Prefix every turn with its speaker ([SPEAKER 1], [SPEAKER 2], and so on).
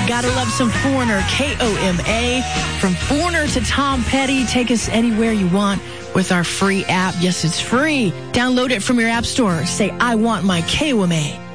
[SPEAKER 1] Gotta love some Foreigner, K-O-M-A. From Foreigner to Tom Petty, take us anywhere you want with our free app. Yes, it's free. Download it from your app store. Say, I want my KOMA.